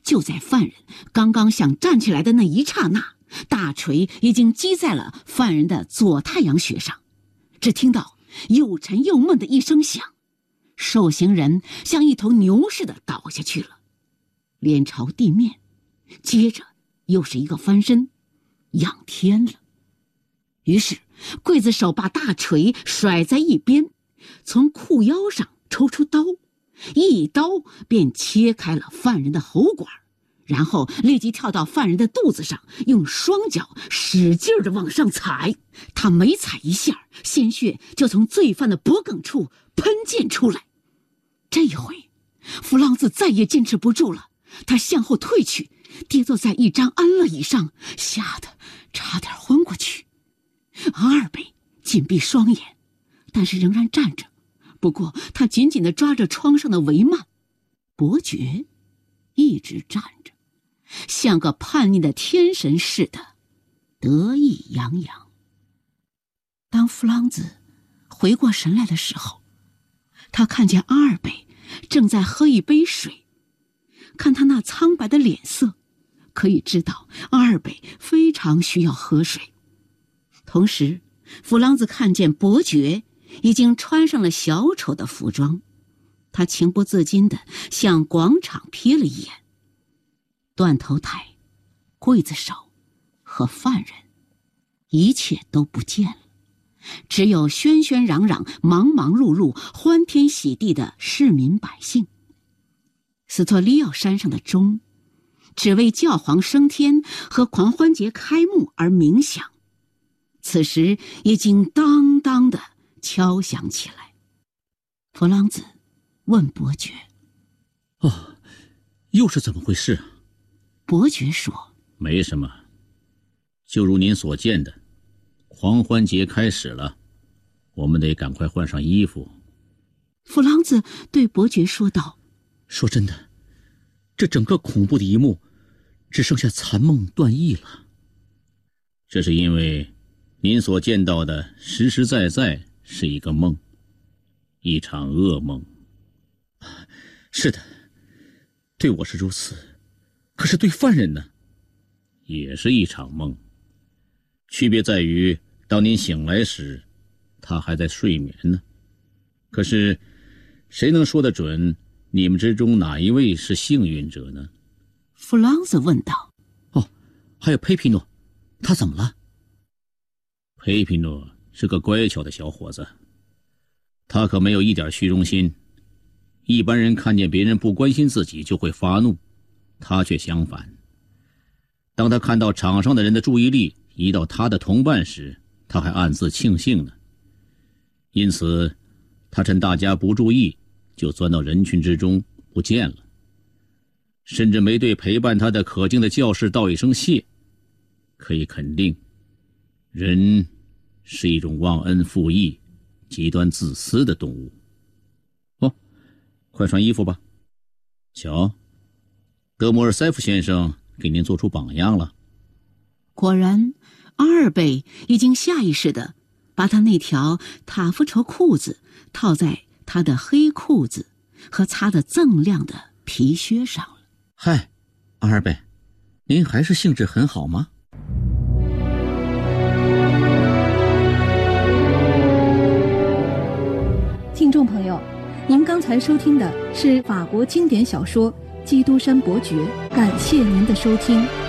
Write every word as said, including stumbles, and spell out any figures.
就在犯人刚刚想站起来的那一刹那，大锤已经击在了犯人的左太阳穴上。只听到又沉又闷的一声响，受刑人像一头牛似的倒下去了，脸朝地面，接着又是一个翻身，仰天了。于是刽子手把大锤甩在一边，从裤腰上抽出刀，一刀便切开了犯人的喉管，然后立即跳到犯人的肚子上，用双脚使劲地往上踩。他每踩一下，鲜血就从罪犯的脖颈处喷溅出来。这一回弗朗兹再也坚持不住了，他向后退去，跌坐在一张安乐椅上，吓得差点昏过去。阿尔贝紧闭双眼，但是仍然站着，不过他紧紧地抓着窗上的帷幔。伯爵一直站着，像个叛逆的天神似的，得意洋洋。当弗朗兹回过神来的时候，他看见阿尔贝正在喝一杯水，看他那苍白的脸色，可以知道阿尔贝非常需要喝水。同时弗朗兹看见伯爵已经穿上了小丑的服装，他情不自禁地向广场瞥了一眼。断头台、刽子手和犯人，一切都不见了，只有喧喧嚷嚷、忙忙碌碌、欢天喜地的市民百姓。斯托利奥山上的钟，只为教皇升天和狂欢节开幕而鸣响，此时已经当当地敲响起来。弗朗兹问伯爵：“ 哦，又是怎么回事啊？” 伯爵说：“ 没什么，就如您所见的，狂欢节开始了，我们得赶快换上衣服。” 弗朗兹对伯爵说道：“ 说真的，这整个恐怖的一幕，只剩下残梦断翼了。这是因为您所见到的实实在在是一个梦，一场噩梦。”“是的，对我是如此，可是对犯人呢？”“也是一场梦，区别在于当您醒来时，他还在睡眠呢。可是谁能说得准你们之中哪一位是幸运者呢？” 弗朗兹问道。 “哦，还有佩皮诺，他怎么了？”“佩皮诺是个乖巧的小伙子，他可没有一点虚荣心。一般人看见别人不关心自己就会发怒，他却相反。当他看到场上的人的注意力移到他的同伴时，他还暗自庆幸呢。因此他趁大家不注意，就钻到人群之中不见了，甚至没对陪伴他的可敬的教士道一声谢。可以肯定，人是一种忘恩负义、极端自私的动物。哦，快穿衣服吧。瞧，德摩尔塞夫先生给您做出榜样了。” 果然，阿尔贝已经下意识地把他那条塔夫绸裤子套在他的黑裤子和擦得锃亮的皮靴上了。 “嗨，阿尔贝，您还是兴致很好吗？” 听众朋友，您刚才收听的是法国经典小说《基督山伯爵》，感谢您的收听。